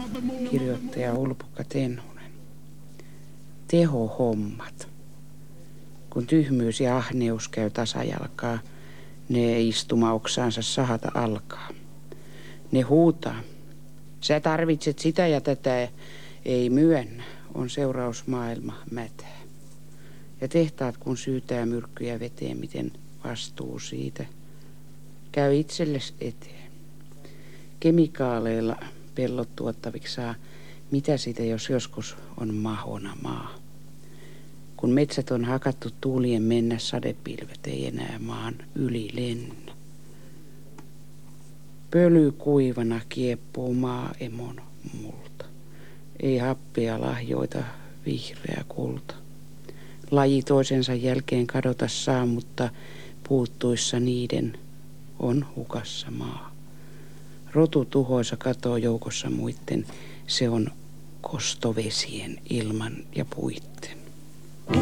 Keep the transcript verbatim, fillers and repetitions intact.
kirjoittaja Ulpukka Tenhonen. Tehohommat. Kun tyhmyys ja ahneus käy tasajalkaa, ne istumaoksaansa sahata alkaa. Ne huutaa. Sä tarvitset sitä ja tätä, ei myönnä, on seurausmaailma mätää. Ja tehtaat kun syytää myrkkyjä veteen, miten vastuu siitä käy itselles eteen. Kemikaaleilla pellot tuottaviksi saa, mitä sitä jos joskus on mahona maa. Kun metsät on hakattu tuulien mennä, sadepilvet ei enää maan yli lennä. Pöly kuivana kieppuu maa emon multa. Ei happea lahjoita vihreä kulta. Laji toisensa jälkeen kadota saa, mutta puuttuissa niiden on hukassa maa. Rotu tuhoisa katoo joukossa muitten, se on kostovesien ilman ja puitten.